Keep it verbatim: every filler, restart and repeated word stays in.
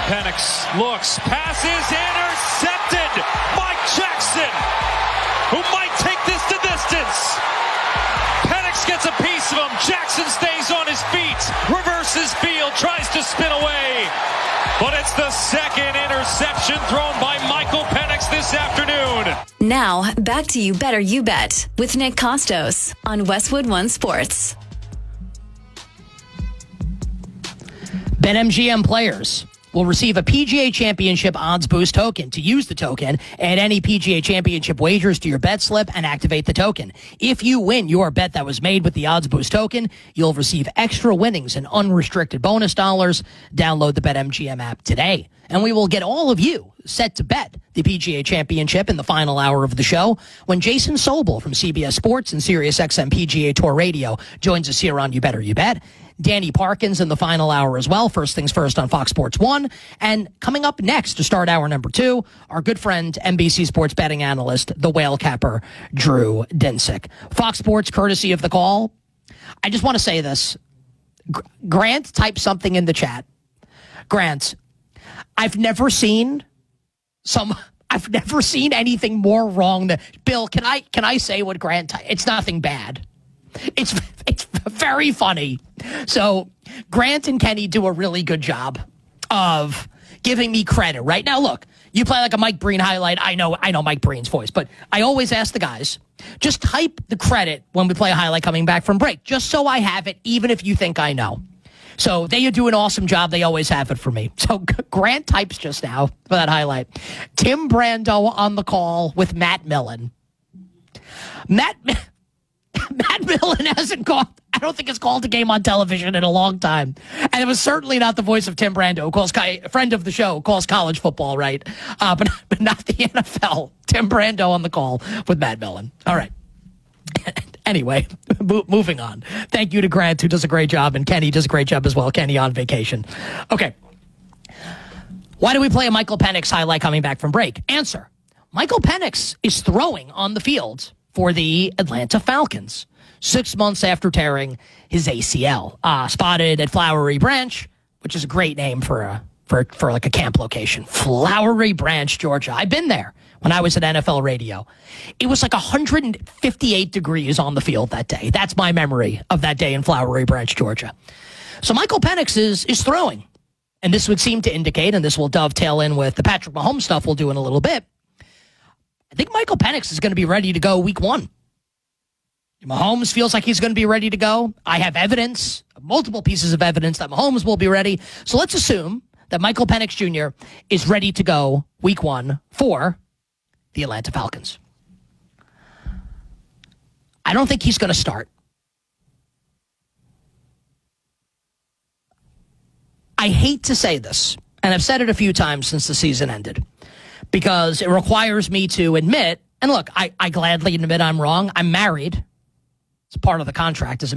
Penix looks, passes, intercepted. Mike Jackson, who might take this to distance. Penix gets a piece of him. Jackson stays on his feet, reverses field, tries to spin away. But it's the second interception thrown by Michael Penix this afternoon. Now, back to You Better You Bet with Nick Costos on Westwood One Sports. BetMGM players will receive a P G A Championship odds boost token. To use the token, add any P G A Championship wagers to your bet slip and activate the token. If you win your bet that was made with the odds boost token, you'll receive extra winnings and unrestricted bonus dollars. Download the BetMGM app today. And we will get all of you set to bet the P G A Championship in the final hour of the show when Jason Sobel from C B S Sports and SiriusXM P G A Tour Radio joins us here on You Better You Bet. Danny Parkins in the final hour as well. First things first on Fox Sports one. And coming up next to start hour number two, our good friend, N B C Sports betting analyst, the whale capper, Drew Dinsick. Fox Sports, courtesy of The Call. I just want to say this. G- Grant typed something in the chat. Grant, I've never seen some... I've never seen anything more wrong than... Bill, can I can I say what Grant... Ty- it's nothing bad. It's it's very funny. So Grant and Kenny do a really good job of giving me credit. Right now, look, you play like a Mike Breen highlight. I know I know Mike Breen's voice, but I always ask the guys, just type the credit when we play a highlight coming back from break, just so I have it, even if you think I know. So they do an awesome job. They always have it for me. So Grant types just now for that highlight. Tim Brando on the call with Matt Millen. Matt... Matt Millen hasn't called, I don't think has called a game on television in a long time. And it was certainly not the voice of Tim Brando, who calls, a friend of the show, calls college football, right? Uh, but, but not the N F L. Tim Brando on the call with Matt Millen. All right. Anyway, mo- moving on. Thank you to Grant, who does a great job, and Kenny does a great job as well. Kenny on vacation. Okay. Why do we play a Michael Penix highlight coming back from break? Answer. Michael Penix is throwing on the field for the Atlanta Falcons, six months after tearing his A C L. Uh, spotted at Flowery Branch, which is a great name for a for for like a camp location. Flowery Branch, Georgia. I've been there when I was at N F L Radio. It was like one hundred fifty-eight degrees on the field that day. That's my memory of that day in Flowery Branch, Georgia. So Michael Penix is is throwing, and this would seem to indicate, and this will dovetail in with the Patrick Mahomes stuff we'll do in a little bit. I think Michael Penix is going to be ready to go week one. Mahomes feels like he's going to be ready to go. I have evidence, multiple pieces of evidence that Mahomes will be ready. So let's assume that Michael Penix Junior is ready to go week one for the Atlanta Falcons. I don't think he's going to start. I hate to say this, and I've said it a few times since the season ended, because it requires me to admit, and look, I, I gladly admit I'm wrong. I'm married. It's part of the contract as a